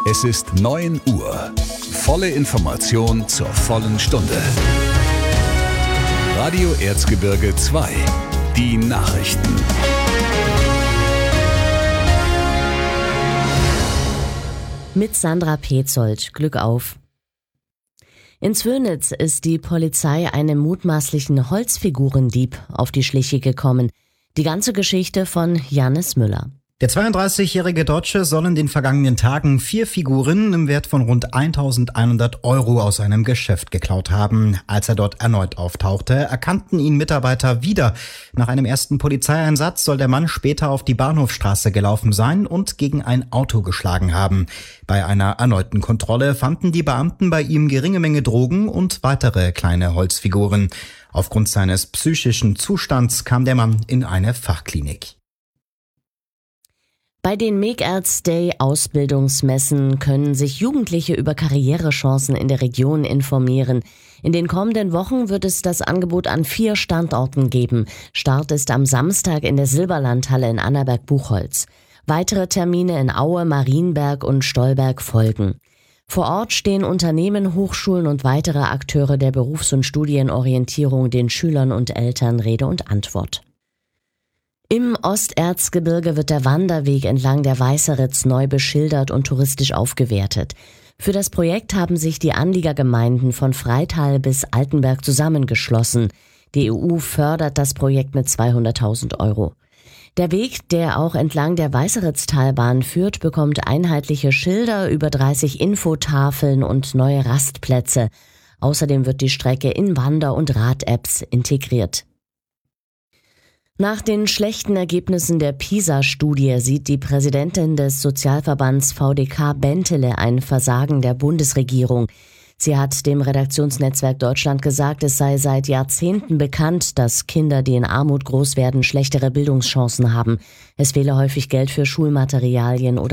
Es ist 9 Uhr. Volle Information zur vollen Stunde. Radio Erzgebirge 2. Die Nachrichten. Mit Sandra Petzold. Glück auf. In Zwönitz ist die Polizei einem mutmaßlichen Holzfigurendieb auf die Schliche gekommen. Die ganze Geschichte von Jannis Müller. Der 32-jährige Deutsche soll in den vergangenen Tagen 4 Figuren im Wert von rund 1.100 € aus einem Geschäft geklaut haben. Als er dort erneut auftauchte, erkannten ihn Mitarbeiter wieder. Nach einem ersten Polizeieinsatz soll der Mann später auf die Bahnhofstraße gelaufen sein und gegen ein Auto geschlagen haben. Bei einer erneuten Kontrolle fanden die Beamten bei ihm geringe Menge Drogen und weitere kleine Holzfiguren. Aufgrund seines psychischen Zustands kam der Mann in eine Fachklinik. Bei den Make Arts Day Ausbildungsmessen können sich Jugendliche über Karrierechancen in der Region informieren. In den kommenden Wochen wird es das Angebot an 4 Standorten geben. Start ist am Samstag in der Silberlandhalle in Annaberg-Buchholz. Weitere Termine in Aue, Marienberg und Stolberg folgen. Vor Ort stehen Unternehmen, Hochschulen und weitere Akteure der Berufs- und Studienorientierung den Schülern und Eltern Rede und Antwort. Im Osterzgebirge wird der Wanderweg entlang der Weißeritz neu beschildert und touristisch aufgewertet. Für das Projekt haben sich die Anliegergemeinden von Freital bis Altenberg zusammengeschlossen. Die EU fördert das Projekt mit 200.000 €. Der Weg, der auch entlang der Weißeritztalbahn führt, bekommt einheitliche Schilder, über 30 Infotafeln und neue Rastplätze. Außerdem wird die Strecke in Wander- und Rad-Apps integriert. Nach den schlechten Ergebnissen der PISA-Studie sieht die Präsidentin des Sozialverbands VDK Bentele ein Versagen der Bundesregierung. Sie hat dem Redaktionsnetzwerk Deutschland gesagt, es sei seit Jahrzehnten bekannt, dass Kinder, die in Armut groß werden, schlechtere Bildungschancen haben. Es fehle häufig Geld für Schulmaterialien oder